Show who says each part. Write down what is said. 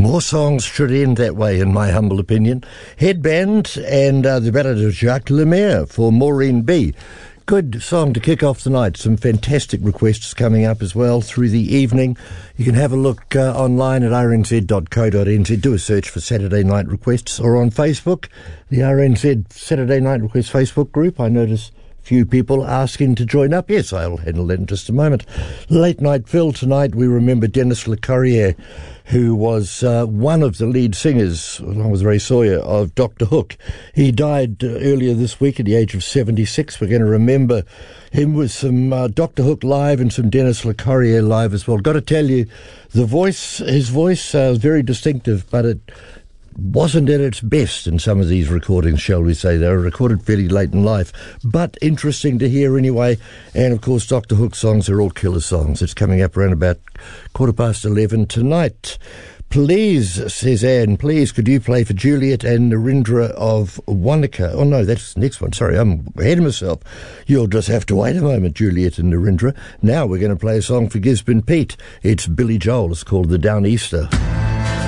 Speaker 1: More songs should end that way, in my humble opinion. Headband and the ballad of Jacques Lemaire for Maureen B. Good song to kick off the night. Some fantastic requests coming up as well through the evening. You can have a look online at rnz.co.nz. Do a search for Saturday Night Requests, or on Facebook, the RNZ Saturday Night Requests Facebook group. I notice few people asking to join up. Yes, I'll handle that in just a moment. Late Night Phil tonight. We remember Dennis Le Carrier, who was one of the lead singers, along with Ray Sawyer, of Dr. Hook. He died earlier this week at the age of 76. We're going to remember him with some Dr. Hook live and some Dennis Le Carrier live as well. Got to tell you, his voice was very distinctive, but it wasn't at its best in some of these recordings, shall we say. They were recorded fairly late in life, but interesting to hear anyway. And of course, Dr. Hook's songs are all killer songs. It's coming up around about 11:15 tonight. Please, says Anne, please, could you play for Juliet and Narendra of Wanaka? Oh no, that's the next one. Sorry, I'm ahead of myself. You'll just have to wait a moment, Juliet and Narendra. Now we're going to play a song for Gisborne Pete. It's Billy Joel. It's called The Downeaster.